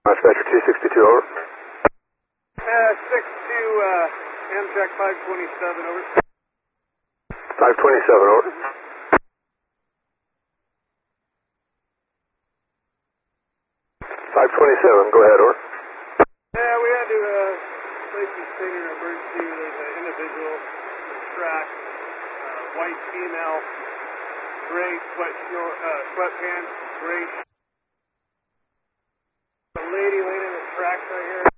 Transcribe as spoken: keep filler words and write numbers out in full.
Dispatcher two sixty-two, over. Uh, six two, uh, Amtrak five twenty-seven, over. five twenty-seven, over. five twenty-seven, go ahead, over. Yeah, we had to, uh, place this thing in emergency. There's an individual in the track, uh, white female, gray sweat short, uh, sweatpants, gray. A lady laying in the tracks right here.